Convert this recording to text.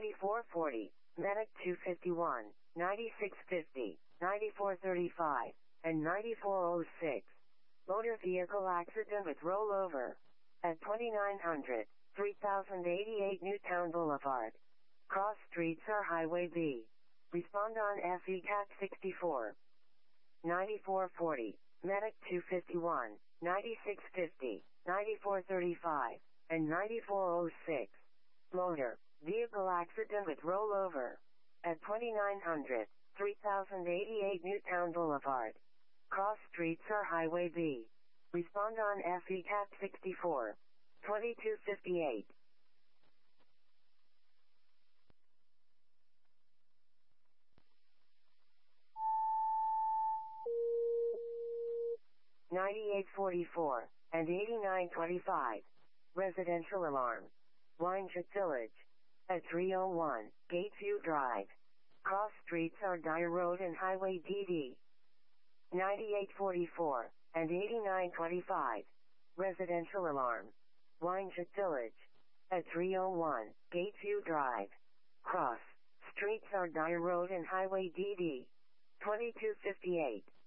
9440, Medic 251, 9650, 9435, and 9406. Motor vehicle accident with rollover. At 2900, 3088 Newtown Boulevard. Cross Streets or Highway B. Respond on FECAT 64. 9440, Medic 251, 9650, 9435, and 9406. Motor vehicle accident with rollover. At 2900, 3088 Newtown Boulevard. Cross Streets or Highway B. Respond on FECAT 64. 2258. $98.44 and $89.25. Residential alarm. Wineshoot Village. At 301 Gateview Drive. Cross Streets are Dyer Road and Highway DD. $98.44 and $89.25. Residential alarm. Wineshoot Village. At 301 Gateview Drive. Cross Streets are Dyer Road and Highway DD. 2258.